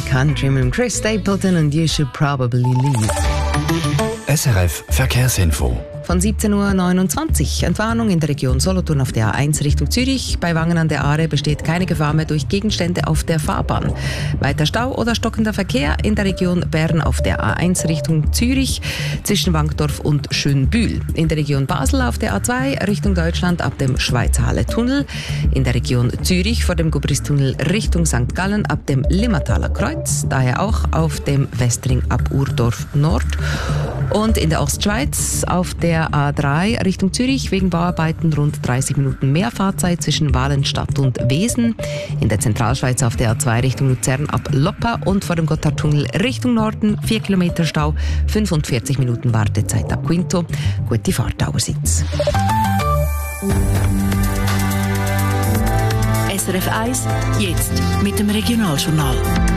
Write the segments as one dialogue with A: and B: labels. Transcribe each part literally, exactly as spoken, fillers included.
A: Country mit Chris Stapleton und You Should Probably Leave.
B: S R F Verkehrsinfo.
A: Von siebzehn Uhr neunundzwanzig. Entwarnung in der Region Solothurn auf der A eins Richtung Zürich. Bei Wangen an der Aare besteht keine Gefahr mehr durch Gegenstände auf der Fahrbahn. Weiter Stau oder stockender Verkehr in der Region Bern auf der A eins Richtung Zürich zwischen Wankdorf und Schönbühl. In der Region Basel auf der A zwei Richtung Deutschland ab dem Schweizerhalle-Tunnel. In der Region Zürich vor dem Gubristunnel Richtung Sankt Gallen ab dem Limmertaler Kreuz. Daher auch auf dem Westring ab Urdorf Nord. Und in der Ostschweiz auf der A drei Richtung Zürich wegen Bauarbeiten rund dreißig Minuten mehr Fahrzeit zwischen Walenstadt und Wesen. In der Zentralschweiz auf der A zwei Richtung Luzern ab Loppa und vor dem Gotthardtunnel Richtung Norden vier Kilometer Stau, fünfundvierzig Minuten Wartezeit ab Quinto. Gute Fahrt allerseits.
C: S R F eins, jetzt mit dem Regionaljournal.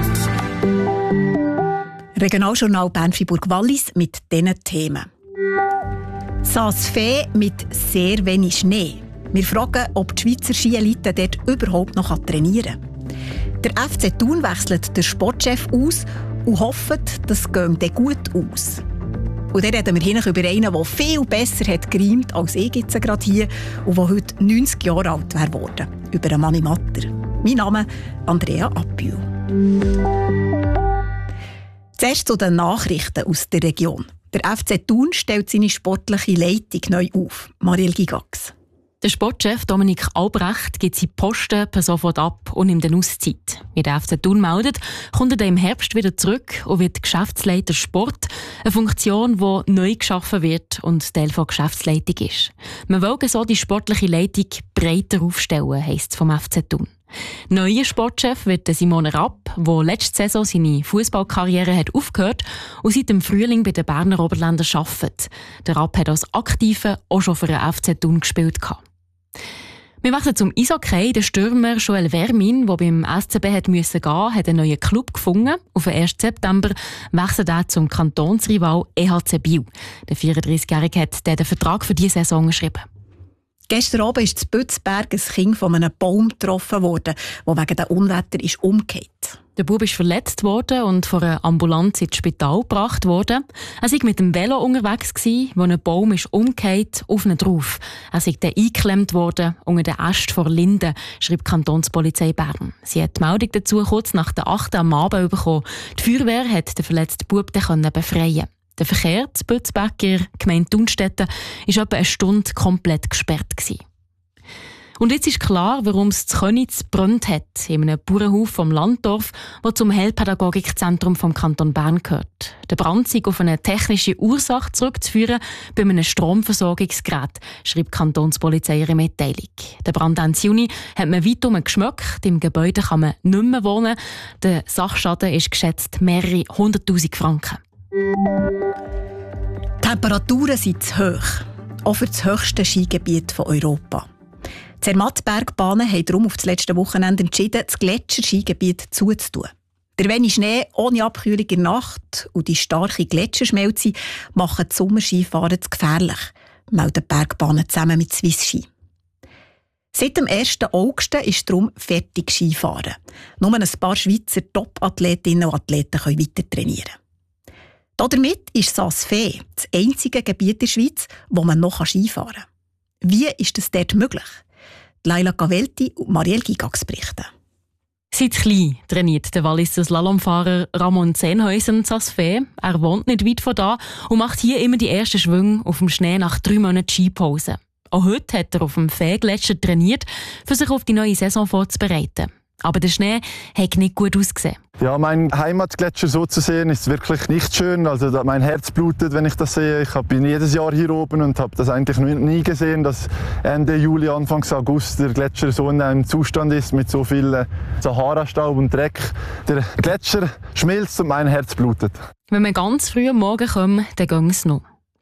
D: Regionaljournal Bern-Fribourg-Wallis mit diesen Themen. Saas-Fee mit sehr wenig Schnee. Wir fragen, ob die Schweizer Skielite dort überhaupt noch trainieren kann. Der F C Thun wechselt den Sportchef aus und hofft, das gehe dann gut aus. Und dann reden wir hier über einen, der viel besser hat gereimt als ich jetzt gerade hier und der heute neunzig Jahre alt wäre geworden. Über einen Mani Matter. Mein Name Andrea Appühl. Zuerst zu den Nachrichten aus der Region. Der F C Thun stellt seine sportliche Leitung neu auf. Marielle Gigax.
E: Der Sportchef Dominik Albrecht gibt seinen Posten per sofort ab und nimmt eine Auszeit. Wie der F C Thun meldet, kommt er im Herbst wieder zurück und wird Geschäftsleiter Sport, eine Funktion, die neu geschaffen wird und Teil der Geschäftsleitung ist. Man will so die sportliche Leitung breiter aufstellen, heisst es vom F C Thun. Neuer Sportchef wird Simone Rapp, der letzte Saison seine Fußballkarriere hat aufgehört und seit dem Frühling bei den Berner Oberländern arbeitet. Der Rapp hat als Aktive auch schon für den F C Thun gespielt. Wir wechseln zum Eishockey. Der Stürmer Joel Vermin, der beim S C B hat müssen gehen, hat einen neuen Club gefunden. Auf den ersten September wechselt er zum Kantonsrival E H C Biel. Der vierunddreißigjährige hat den Vertrag für diese Saison geschrieben.
D: Gestern Abend ist in Bützberg ein Kind von einem Baum getroffen worden, der wegen dem Unwetter ist umgekehrt.
E: Der Bub ist verletzt worden und von einer Ambulanz ins Spital gebracht worden. Er war mit dem Velo unterwegs, als ein Baum ist umgekehrt auf ihn drauf. Er sei dann eingeklemmt worden unter den Ästen vor Linden, schreibt die Kantonspolizei Bern. Sie hat die Meldung dazu kurz nach der acht am Abend bekommen. Die Feuerwehr hat den verletzten Bub dann befreien. Der Verkehr zu Bützberger, Gemeinde Thunstetten, war etwa eine Stunde komplett gesperrt gewesen. Und jetzt ist klar, warum es zu Köniz gebrannt hat, in einem Bauernhof vom Landdorf, das zum Heilpädagogikzentrum vom Kanton Bern gehört. Der Brand sei auf eine technische Ursache zurückzuführen bei einem Stromversorgungsgerät, schreibt die Kantonspolizei ihre Mitteilung. Der Brand Ende Juni hat man weitum geschmückt, im Gebäude kann man nicht mehr wohnen. Der Sachschaden ist geschätzt mehrere hunderttausend Franken.
D: Die Temperaturen sind zu hoch, auch für das höchste Skigebiet von Europa. Die Zermatt-Bergbahnen haben darum auf das letzte Wochenende entschieden, das Gletscherskigebiet zuzutun. Der wenige Schnee ohne Abkühlung in der Nacht und die starke Gletscherschmelze machen das Sommerskifahren zu gefährlich, melden die Bergbahnen zusammen mit Swiss Ski. Seit dem ersten August ist darum fertig Skifahren. Nur ein paar Schweizer Top-Athletinnen und Athleten können weiter trainieren. Damit ist Saas-Fee das einzige Gebiet in der Schweiz, wo man noch Skifahren kann. Wie ist das dort möglich? Laila Cavelti und Marielle Gigax berichten.
E: Seit klein trainiert der Walliser Slalomfahrer Ramon Zehnhäusen Saas-Fee. Er wohnt nicht weit von da und macht hier immer die ersten Schwünge auf dem Schnee nach drei Monaten Skipause. Auch heute hat er auf dem Fee-Gletscher trainiert, um sich auf die neue Saison vorzubereiten. Aber der Schnee hat nicht gut ausgesehen.
F: Ja, mein Heimatgletscher so zu sehen, ist wirklich nicht schön. Also mein Herz blutet, wenn ich das sehe. Ich bin jedes Jahr hier oben und habe das eigentlich nie gesehen, dass Ende Juli, Anfang August der Gletscher so in einem Zustand ist mit so viel Sahara-Staub und Dreck. Der Gletscher schmilzt und mein Herz blutet.
E: Wenn wir ganz früh am Morgen kommen, dann geht es noch.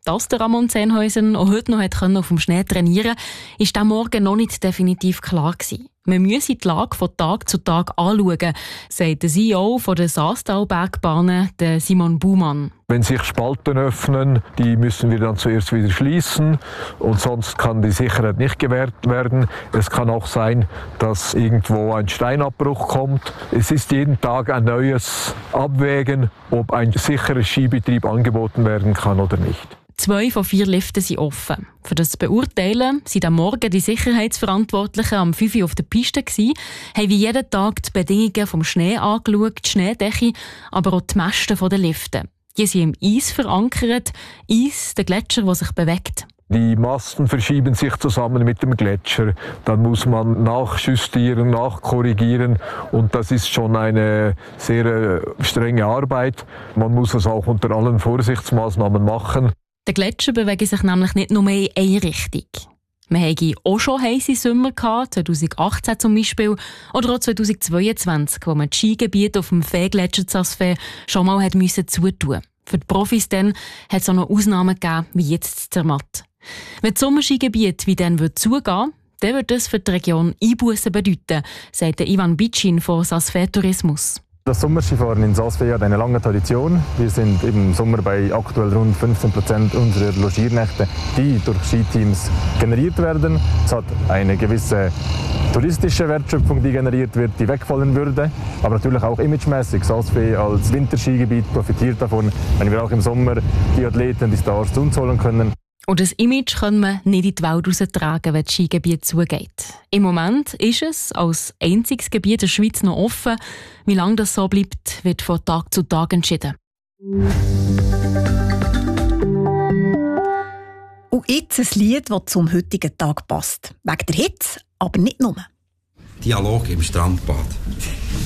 E: Dass der Ramon Zenhäusen auch heute noch hat auf dem Schnee trainieren konnte, war dieser Morgen noch nicht definitiv klar gewesen. Man müsse die Lage von Tag zu Tag anschauen, sagt der C E O der Saastalbergbahnen, Simon Buhmann.
G: Wenn sich Spalten öffnen, die müssen wir dann zuerst wieder schließen und sonst kann die Sicherheit nicht gewährt werden. Es kann auch sein, dass irgendwo ein Steinabbruch kommt. Es ist jeden Tag ein neues Abwägen, ob ein sicherer Skibetrieb angeboten werden kann oder nicht.
E: Zwei von vier Liften sind offen. Für das zu beurteilen sind am Morgen die Sicherheitsverantwortlichen am fünf Uhr auf der Piste gewesen, haben wie jeden Tag die Bedingungen vom Schnee angeschaut, die Schneedecke, aber auch die Masten der Lifte. Die sind im Eis verankert, Eis, der Gletscher, der sich bewegt.
G: Die Masten verschieben sich zusammen mit dem Gletscher. Dann muss man nachjustieren, nachkorrigieren und das ist schon eine sehr strenge Arbeit. Man muss es auch unter allen Vorsichtsmaßnahmen machen.
E: Der Gletscher bewegt sich nämlich nicht nur mehr in eine Richtung. Wir hatten auch schon heisse Sommer gehabt, zwanzig achtzehn zum Beispiel, oder auch zwanzig zweiundzwanzig, wo man die Skigebiete auf dem Fee-Gletscher Zasfee schon mal hat müssen zutun. Für die Profis dann hat es auch noch Ausnahmen gegeben, wie jetzt in Zermatt. Wenn das Sommerskigebiet wie dann zugehen würde, dann würde das für die Region Einbussen bedeuten, sagt Ivan Bitschin von Saas-Fee Tourismus.
F: Das Sommerskifahren in Saas-Fee hat eine lange Tradition. Wir sind im Sommer bei aktuell rund fünfzehn Prozent unserer Logiernächte, die durch Skiteams generiert werden. Es hat eine gewisse touristische Wertschöpfung, die generiert wird, die wegfallen würde. Aber natürlich auch imagemäßig. Saas-Fee als Winterskigebiet profitiert davon, wenn wir auch im Sommer die Athleten, die Stars zu uns holen können.
E: Und das Image kann man nicht in die Welt raustragen, wenn das Skigebiet zugeht. Im Moment ist es als einziges Gebiet der Schweiz noch offen. Wie lange das so bleibt, wird von Tag zu Tag entschieden.
D: Und jetzt ein Lied, das zum heutigen Tag passt. Wegen der Hitze, aber nicht nur.
H: Dialog im Strandbad.